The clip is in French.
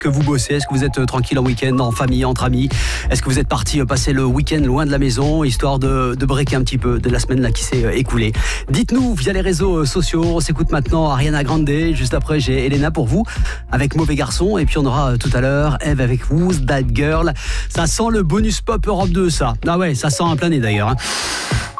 que vous bossez? Est-ce que vous êtes tranquille en week-end, en famille, entre amis? Est-ce que vous êtes parti passer le week-end loin de la maison, histoire de breaker un petit peu de la semaine là qui s'est écoulée? Dites-nous via les réseaux sociaux. On s'écoute maintenant Ariana Grande. Juste après, j'ai Elena pour vous avec Mauvais Garçon. Et puis on aura tout à l'heure Eve avec Who's That Girl. Ça sent le bonus pop Europe 2, ça. Ah ouais, ça sent un plein nez d'ailleurs.